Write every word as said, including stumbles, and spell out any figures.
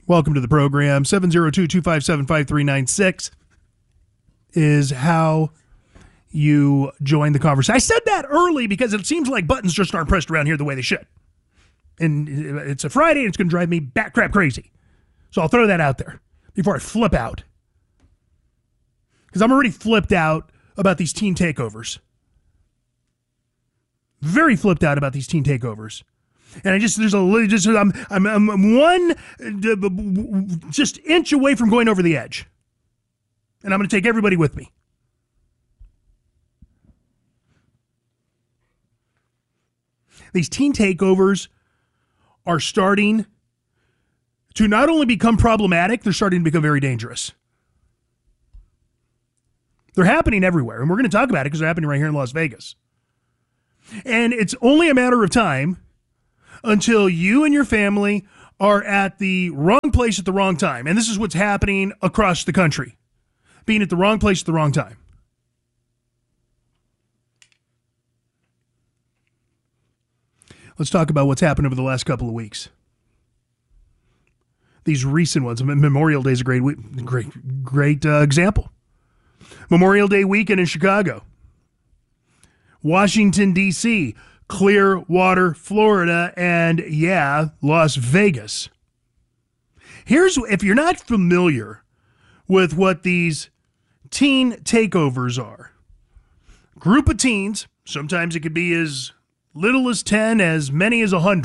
Welcome to the program. seven zero two, two five seven, five three nine six is how you join the conversation. I said that early because it seems like buttons just aren't pressed around here the way they should. And it's a Friday and it's going to drive me bat crap crazy. So I'll throw that out there before I flip out. Because I'm already flipped out about these teen takeovers. Very flipped out about these teen takeovers. And I just, there's a, just, I'm, I'm, I'm one just inch away from going over the edge. And I'm going to take everybody with me. These teen takeovers are starting to not only become problematic, they're starting to become very dangerous. They're happening everywhere, and we're going to talk about it because they're happening right here in Las Vegas. And it's only a matter of time until you and your family are at the wrong place at the wrong time. And this is what's happening across the country, being at the wrong place at the wrong time. Let's talk about what's happened over the last couple of weeks. These recent ones. Memorial Day is a great, great, great uh, example. Memorial Day weekend in Chicago. Washington, D C, Clearwater, Florida, and, yeah, Las Vegas. Here's, if you're not familiar with what these teen takeovers are. Group of teens, sometimes it could be as little as ten, as many as one hundred.